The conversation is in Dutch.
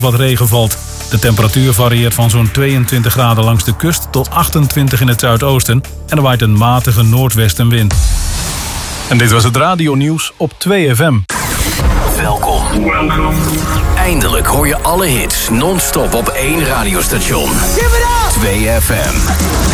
wat regen valt. De temperatuur varieert van zo'n 22 graden langs de kust tot 28 in het zuidoosten. En er waait een matige noordwestenwind. En dit was het radionieuws op 2FM. Welkom. Eindelijk hoor je alle hits non-stop op één radiostation. 2FM.